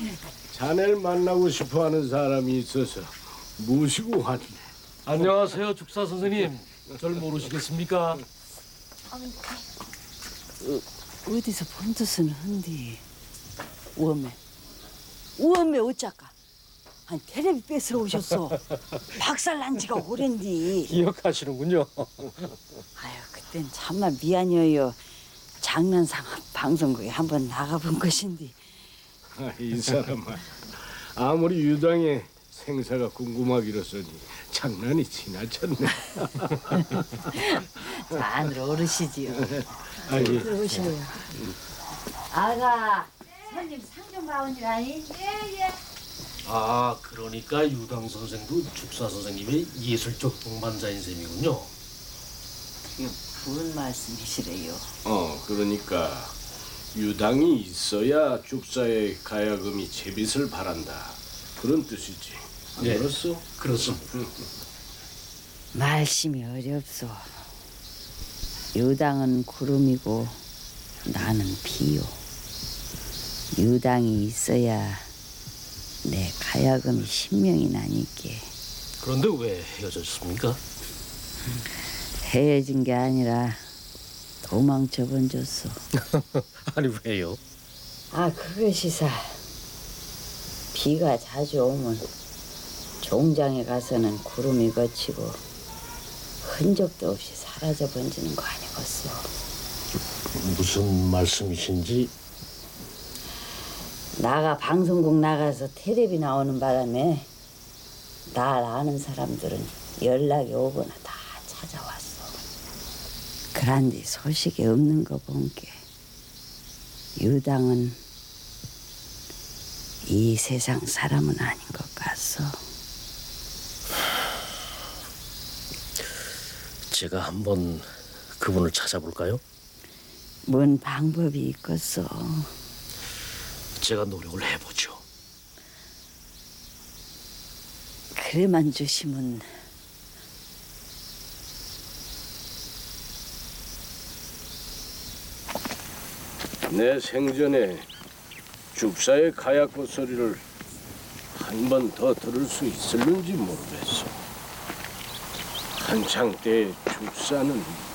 자네를 만나고 싶어하는 사람이 있어서 모시고 왔네. 안녕하세요, 죽사 선생님. 절 모르시겠습니까? 어디서 본 듯은 한디. 우엄매 어쩌까? 아니 테레비 뺏으러 오셨어. 박살난 지가 오랜디. 기억하시는군요. 아유 그땐 참말 미안해요. 장난삼아 방송국에 한번 나가본 것인데. 이 사람아, 아무리 유당의 생사가 궁금하기로서니 장난이 지나쳤네. 자 안으로 오르시지요. 아니, 들어오셔요. 아가 손님 상 좀 봐오니라니. 예예. 아, 그러니까 유당 선생도 죽사 선생님의 예술적 동반자인 셈이군요. 그게 무슨 말씀이시래요? 그러니까 유당이 있어야 죽사의 가야금이 제빗을 바란다. 그런 뜻이지. 안 네. 들었어? 그렇습니다. 말씀이 어렵소. 유당은 구름이고 나는 비요. 유당이 있어야 내 가야금이 신명이 나니께. 그런데 왜 헤어졌습니까? 헤어진 게 아니라 도망쳐 번졌소. 아니, 왜요? 아 그것이사 비가 자주 오면 종장에 가서는 구름이 거치고 흔적도 없이 사라져 번지는 거 아니겠소. 무슨 말씀이신지. 나가 방송국 나가서 텔레비 나오는 바람에 날 아는 사람들은 연락이 오거나 다 찾아왔어. 그런데 소식이 없는 거 본게 유당은 이 세상 사람은 아닌 것 같소. 제가 한번 그분을 찾아볼까요? 뭔 방법이 있겠어. 제가 노력을 해보죠. 그래만 주시면. 내 생전에 죽사의 가야꽃 소리를 한 번 더 들을 수 있을는지 모르겠어. 한창 때 죽사는